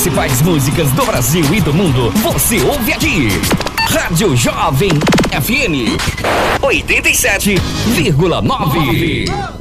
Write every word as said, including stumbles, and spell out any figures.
principais músicas do Brasil e do mundo, você ouve aqui. Rádio Jovem F M oitenta e sete vírgula nove.